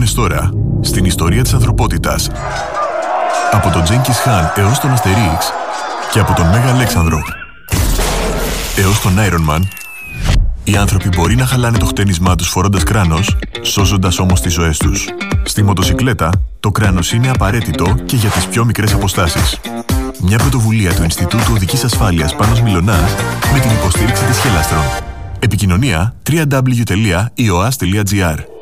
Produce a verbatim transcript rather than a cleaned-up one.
Μπήκαμε τώρα στην ιστορία της ανθρωπότητας. Από τον Τζένκις Χαν έως τον Αστερίξ και από τον Μέγα Αλέξανδρο έως τον Iron Man, οι άνθρωποι μπορεί να χαλάνε το χτένισμά τους φορώντας κράνος, σώζοντας όμως τις ζωές τους. Στη μοτοσικλέτα, το κράνος είναι απαραίτητο και για τις πιο μικρές αποστάσεις. Μια πρωτοβουλία του Ινστιτούτου Οδικής Ασφάλειας Πάνος Μιλωνάς με την υποστήριξη της Χελαστρον. Επικοινωνία double-u double-u double-u τελεία ι ο ας τελεία τζι άρ.